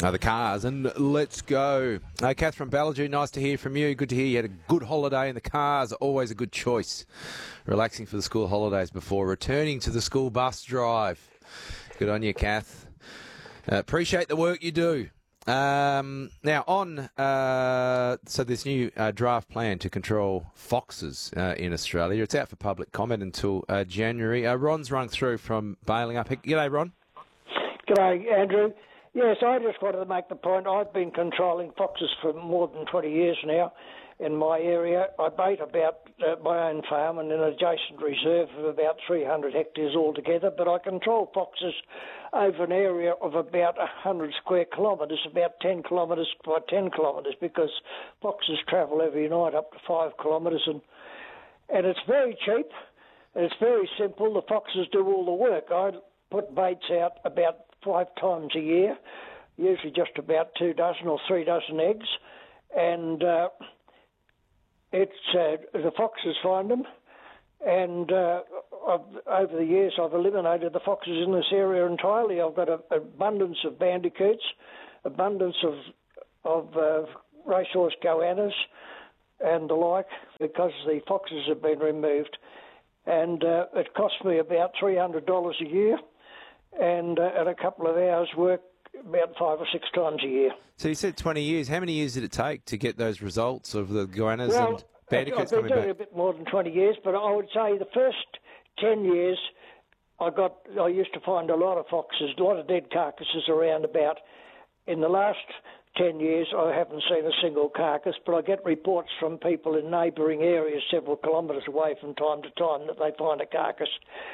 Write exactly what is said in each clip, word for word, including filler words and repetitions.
Uh, the cars, and let's go. Uh, Catherine Ballagher, nice to hear from you. Good to hear you had a good holiday in the cars. Always a good choice. Relaxing for the school holidays before returning to the school bus drive. Good on you, Kath. Uh, appreciate the work you do. Um, now, on uh, so this new uh, draft plan to control foxes uh, in Australia, it's out for public comment until uh, January. Uh, Ron's rung through from Bailing Up. G'day, Ron. G'day, Andrew. Yes, I just wanted to make the point. I've been controlling foxes for more than twenty years now in my area. I bait about uh, my own farm and an adjacent reserve of about three hundred hectares altogether, but I control foxes over an area of about one hundred square kilometres, about ten kilometres by ten kilometres, because foxes travel every night up to five kilometres, and, and it's very cheap, and it's very simple. The foxes do all the work. I put baits out about five times a year, usually just about two dozen or three dozen eggs, and uh, it's uh, the foxes find them, and uh, I've, over the years I've eliminated the foxes in this area entirely. I've got an abundance of bandicoots, abundance of of uh, racehorse goannas and the like, because the foxes have been removed, and uh, it costs me about three hundred dollars a year, and uh, at a couple of hours work about five or six times a year. So you said twenty years. How many years did it take to get those results of the goannas well, and bandicoots I've been coming doing back? a bit more than twenty years, but I would say the first ten years I got, I used to find a lot of foxes, a lot of dead carcasses around about. In the last ten years I haven't seen a single carcass, but I get reports from people in neighbouring areas several kilometres away from time to time that they find a carcass.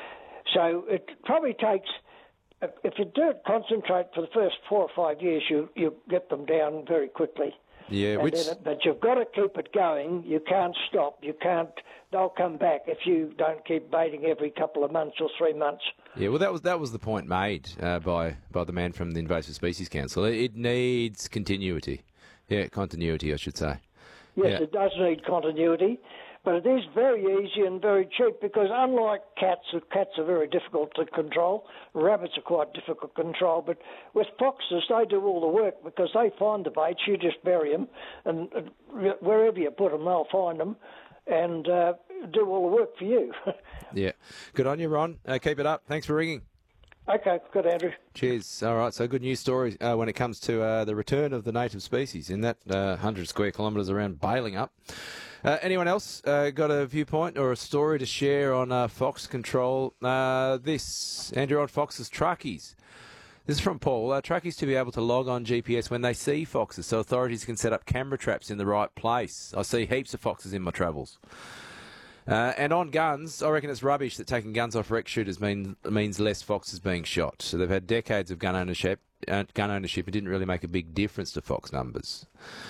So it probably takes... If you do it, concentrate for the first four or five years, you, you get them down very quickly. Yeah, And which... then it, but you've got to keep it going. You can't stop. You can't. They'll come back if you don't keep baiting every couple of months or three months. Yeah, well, that was that was the point made uh, by by the man from the Invasive Species Council. It, it needs continuity. Yeah, continuity, I should say. Yes, Yeah. it does need continuity. But it is very easy and very cheap, because unlike cats, cats are very difficult to control. Rabbits are quite difficult to control. But with foxes, they do all the work, because they find the baits. You just bury them, and wherever you put them, they'll find them and uh, do all the work for you. Yeah. Good on you, Ron. Uh, keep it up. Thanks for ringing. Okay, good, Andrew. Cheers. All right, so good news story uh, when it comes to uh, the return of the native species in that uh, one hundred square kilometres around Bailing Up. Uh, anyone else uh, got a viewpoint or a story to share on uh, fox control? Uh, this, Andrew, on foxes, truckies. This is from Paul. Uh, truckies to be able to log on G P S when they see foxes, so authorities can set up camera traps in the right place. I see heaps of foxes in my travels. Uh, and on guns, I reckon it's rubbish that taking guns off rec shooters mean, means less foxes being shot. So they've had decades of gun ownership, uh, gun ownership. It didn't really make a big difference to fox numbers.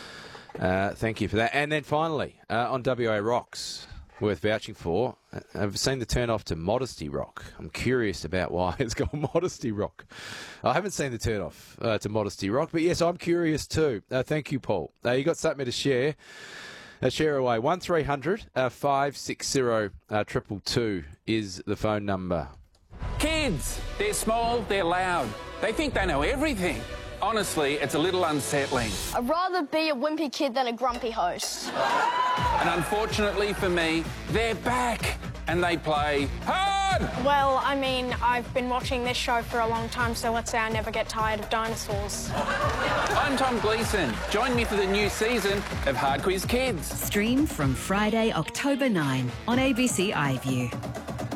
Uh, thank you for that. And then finally, uh, on W A Rocks, worth vouching for, I've seen the turn off to Modesty Rock. I'm curious about why it's got Modesty Rock. I haven't seen the turn off uh, to Modesty Rock, but yes, I'm curious too. Uh, thank you, Paul. Uh, you got something to share? Uh, share away. one three hundred five six zero two two two is the phone number. Kids, they're small, they're loud. They think they know everything. Honestly, it's a little unsettling. I'd rather be a wimpy kid than a grumpy host. And unfortunately for me, they're back and they play hard! Well, I mean, I've been watching this show for a long time, so let's say I never get tired of dinosaurs. I'm Tom Gleeson. Join me for the new season of Hard Quiz Kids. Stream from Friday, October ninth on A B C iView.